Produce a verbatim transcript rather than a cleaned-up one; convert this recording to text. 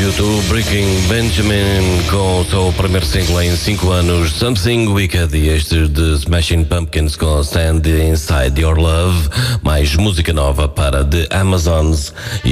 U dois, Breaking Benjamin, com o seu primeiro single em cinco anos, Something Wicked, e este de Smashing Pumpkins com Stand Inside Your Love, mais música nova para The Amazons